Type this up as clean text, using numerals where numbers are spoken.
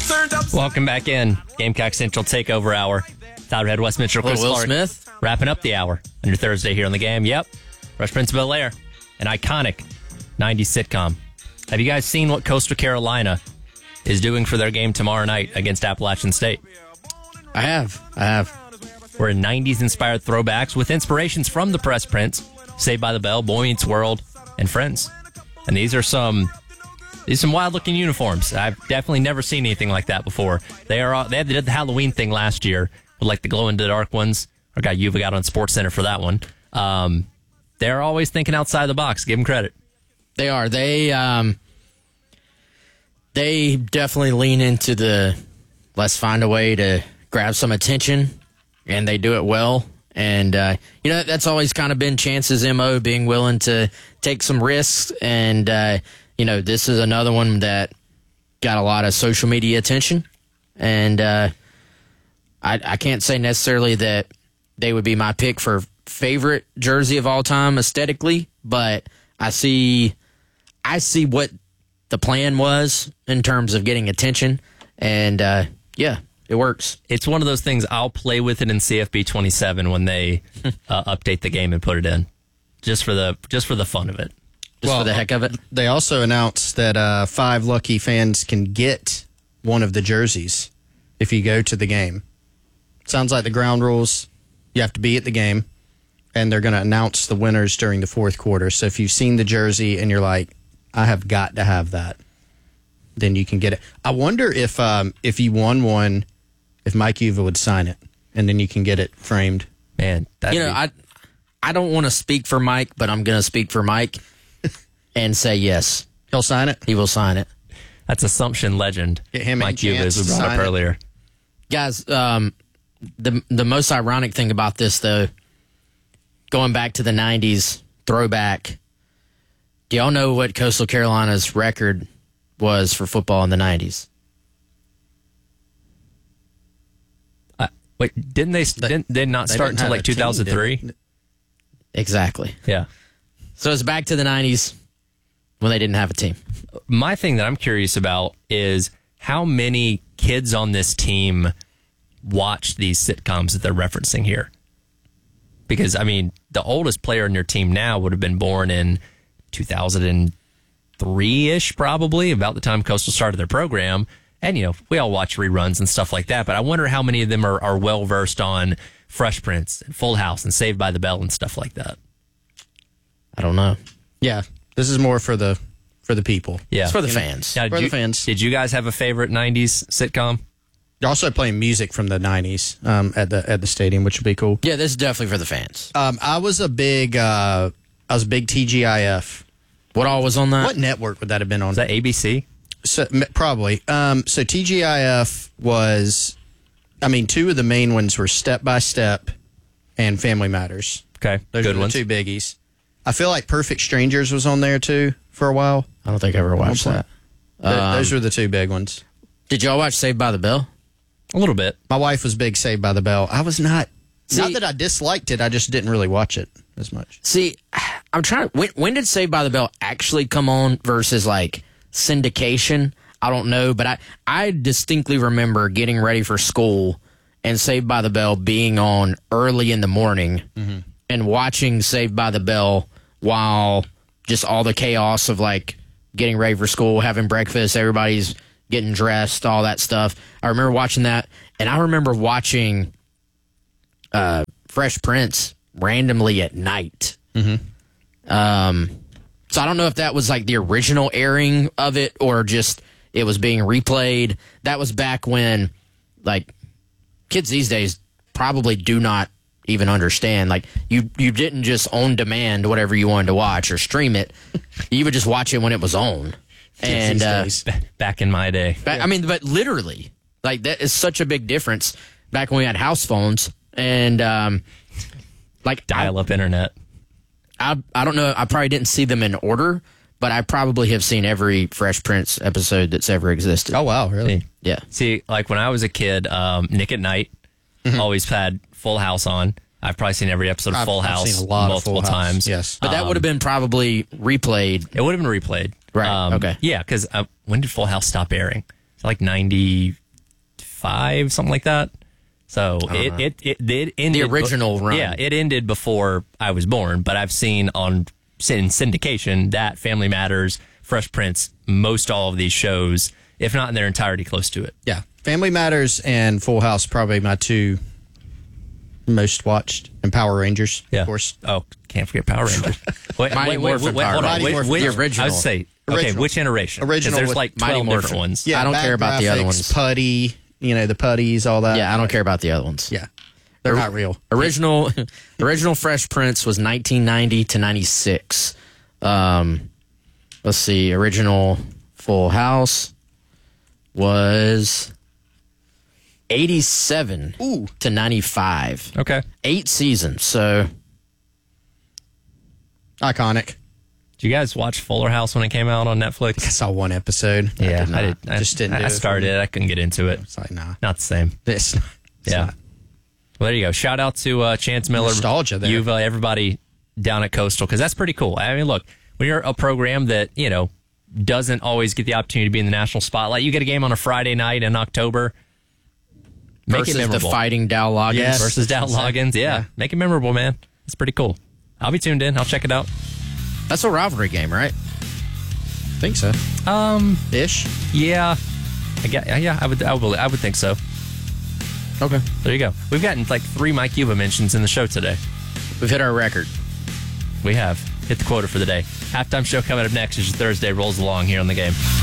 Welcome back in. Gamecock Central Takeover Hour. Tyler Head, Westminster, Chris Will Clark. Smith. Wrapping up the hour on your Thursday here on the game. Yep. Fresh Prince of Bel-Air, an iconic 90s sitcom. Have you guys seen what Coastal Carolina is doing for their game tomorrow night against Appalachian State? I have. We're in 90s-inspired throwbacks with inspirations from the Fresh Prince, Saved by the Bell, Boy Meets World, and Friends. And these are some wild-looking uniforms. I've definitely never seen anything like that before. They did the Halloween thing last year with like the glow-in-the-dark ones. Our guy Yuva got on SportsCenter for that one. They're always thinking outside the box. Give them credit. They are. They definitely lean into the let's find a way to grab some attention, and they do it well. And, that's always kind of been Chance's MO, being willing to take some risks. And, this is another one that got a lot of social media attention. And I can't say necessarily that they would be my pick for favorite jersey of all time aesthetically, but I see what the plan was in terms of getting attention. And, it works. It's one of those things I'll play with it in CFB 27 when they update the game and put it in, just for the fun of it, for the heck of it. They also announced that 5 lucky fans can get one of the jerseys if you go to the game. Sounds like the ground rules. You have to be at the game, and they're going to announce the winners during the fourth quarter. So if you've seen the jersey and you're like, I have got to have that, then you can get it. I wonder if you won one, if Mike Yuva would sign it, and then you can get it framed. Man, I don't want to speak for Mike, but I'm going to speak for Mike and say yes. He'll sign it? He will sign it. That's Assumption legend. Get him Mike Yuva, as we brought up earlier. Guys, the most ironic thing about this, though, going back to the 90s throwback, do y'all know what Coastal Carolina's record was for football in the 90s? Wait, didn't they not start until like 2003? Exactly. Yeah. So it's back to the 90s when they didn't have a team. My thing that I'm curious about is how many kids on this team watch these sitcoms that they're referencing here. Because, I mean, the oldest player in your team now would have been born in 2003-ish, probably, about the time Coastal started their program. And, we all watch reruns and stuff like that. But I wonder how many of them are well-versed on Fresh Prince and Full House and Saved by the Bell and stuff like that. I don't know. Yeah, this is more for the people. Yeah. It's for the fans. Now, the fans. Did you guys have a favorite 90s sitcom? They're also playing music from the 90s at the stadium, which would be cool. Yeah, this is definitely for the fans. I was a big TGIF. What all was on that? What network would that have been on? Was that ABC? So, probably. So TGIF was, 2 of the main ones were Step by Step and Family Matters. Okay, Those good were ones. the 2 biggies. I feel like Perfect Strangers was on there too for a while. I don't think I ever watched that. Those were the 2 big ones. Did y'all watch Saved by the Bell? A little bit. My wife was big Saved by the Bell. I was not. See, not that I disliked it. I just didn't really watch it as much. See, I'm trying. When did Saved by the Bell actually come on versus like syndication? I don't know, but I distinctly remember getting ready for school and Saved by the Bell being on early in the morning and watching Saved by the Bell while just all the chaos of like getting ready for school, having breakfast, everybody's getting dressed, all that stuff. I remember watching that, and I remember watching Fresh Prince randomly at night. So I don't know if that was like the original airing of it or just it was being replayed. That was back when, like, kids these days probably do not even understand. Like, you didn't just on demand whatever you wanted to watch or stream it. You would just watch it when it was on. And back in my day. But literally, like, that is such a big difference back when we had house phones and like dial-up internet. I don't know. I probably didn't see them in order, but I probably have seen every Fresh Prince episode that's ever existed. Oh, wow, really? Yeah. See, like when I was a kid, Nick at Night always had Full House on. I've probably seen every episode of Full House I've seen a lot multiple of Full House. times. Yes. But that would have been probably replayed. It would have been replayed. Right, okay. Yeah, because when did Full House stop airing? like 95, something like that. So it ended. The original run. Yeah, it ended before I was born, but I've seen in syndication that Family Matters, Fresh Prince, most all of these shows, if not in their entirety, close to it. Yeah. Family Matters and Full House, probably my two most watched, and Power Rangers, of course. Oh, can't forget Power Rangers. Mighty Morphin Power hold on. Rangers. Which, The original. I would say, okay, Original. which iteration? 'Cause Original there's with like Mighty 12 different Morphin. ones. I don't bad care about the other graphics, ones. Putty, the putties, all that. Yeah, I don't care about the other ones. Yeah. They're not real. Original Fresh Prince was 1990 to 96. Let's see. Original Full House was 87 to 95. Okay. 8 seasons. So Iconic. Did you guys watch Fuller House when it came out on Netflix? I saw one episode. Yeah, I did. just didn't do I it. started it. I couldn't get into it. It's like, nah. Not the same. It's Yeah. not. Well, there you go. Shout out to Chance Miller. Nostalgia there. You've everybody down at Coastal, because that's pretty cool. I mean, look, when you're a program that, doesn't always get the opportunity to be in the national spotlight, you get a game on a Friday night in October. Make versus it the memorable. Fighting Dow Loggins. Yes. Versus Dow Loggins. Yeah. Make it memorable, man. It's pretty cool. I'll be tuned in. I'll check it out. That's a rivalry game, right? I think so. Ish. Yeah. I would think so. Okay. There you go. We've gotten like 3 Mike Yuba mentions in the show today. We've hit our record. We have hit the quota for the day. Halftime show coming up next as your Thursday rolls along here on the game.